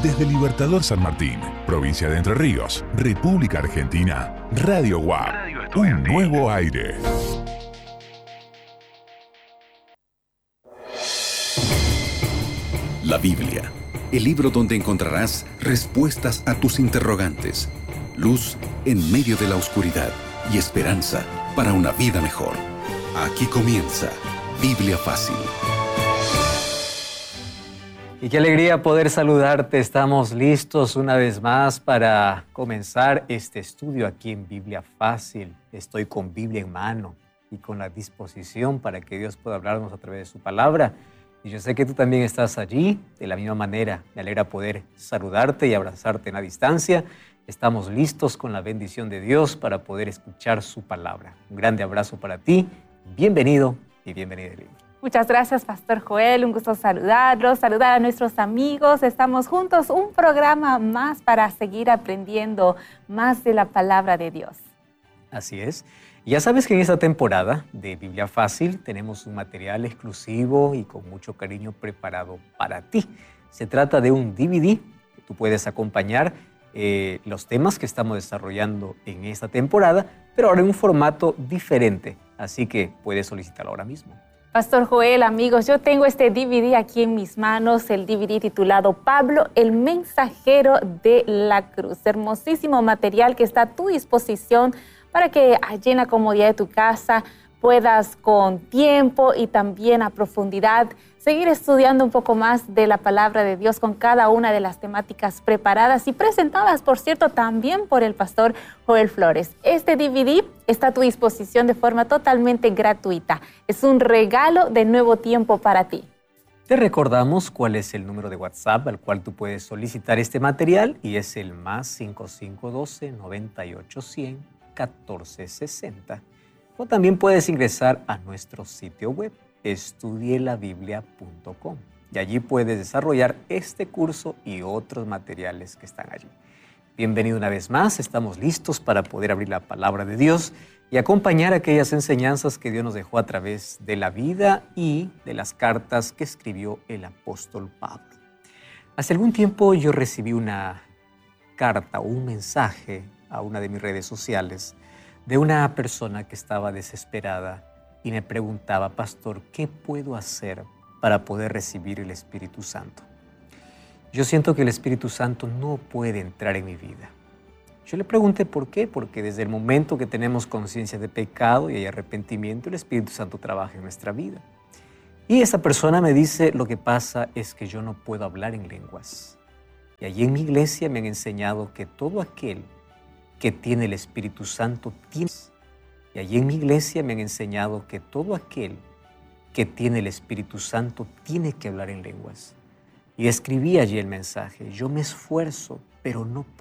Desde Libertador San Martín, provincia de Entre Ríos, República Argentina, Radio WAP, un nuevo aire. La Biblia, el libro donde encontrarás respuestas a tus interrogantes, luz en medio de la oscuridad y esperanza para una vida mejor. Aquí comienza Biblia Fácil. Y qué alegría poder saludarte. Estamos listos una vez más para comenzar este estudio aquí en Biblia Fácil. Estoy con Biblia en mano y con la disposición para que Dios pueda hablarnos a través de su palabra. Y yo sé que tú también estás allí de la misma manera. Me alegra poder saludarte y abrazarte en la distancia. Estamos listos con la bendición de Dios para poder escuchar su palabra. Un grande abrazo para ti. Bienvenido y bienvenida. Muchas gracias, Pastor Joel. Un gusto saludarlos, saludar a nuestros amigos. Estamos juntos, un programa más para seguir aprendiendo más de la palabra de Dios. Así es. Ya sabes que en esta temporada de Biblia Fácil tenemos un material exclusivo y con mucho cariño preparado para ti. Se trata de un DVD que tú puedes acompañar los temas que estamos desarrollando en esta temporada, pero ahora en un formato diferente. Así que puedes solicitarlo ahora mismo. Pastor Joel, amigos, yo tengo este DVD aquí en mis manos, el DVD titulado Pablo, el mensajero de la cruz. Hermosísimo material que está a tu disposición para que allí en la comodidad de tu casa puedas con tiempo y también a profundidad seguir estudiando un poco más de la palabra de Dios con cada una de las temáticas preparadas y presentadas, por cierto, también por el pastor Joel Flores. Este DVD está a tu disposición de forma totalmente gratuita. Es un regalo de nuevo tiempo para ti. Te recordamos cuál es el número de WhatsApp al cual tú puedes solicitar este material y es el +5512 9810 1460. O también puedes ingresar a nuestro sitio web estudielabiblia.com y allí puedes desarrollar este curso y otros materiales que están allí. Bienvenido una vez más, estamos listos para poder abrir la palabra de Dios y acompañar aquellas enseñanzas que Dios nos dejó a través de la vida y de las cartas que escribió el apóstol Pablo. Hace algún tiempo yo recibí una carta o un mensaje a una de mis redes sociales de una persona que estaba desesperada y me preguntaba, pastor, ¿qué puedo hacer para poder recibir el Espíritu Santo? Yo siento que el Espíritu Santo no puede entrar en mi vida. Yo le pregunté por qué, porque desde el momento que tenemos conciencia de pecado y hay arrepentimiento, el Espíritu Santo trabaja en nuestra vida. Y esa persona me dice, lo que pasa es que yo no puedo hablar en lenguas. Y allí en mi iglesia me han enseñado que todo aquel que tiene el Espíritu Santo tiene. Y allí en mi iglesia me han enseñado que todo aquel que tiene el Espíritu Santo tiene que hablar en lenguas. Y escribí allí el mensaje, yo me esfuerzo, pero no puedo.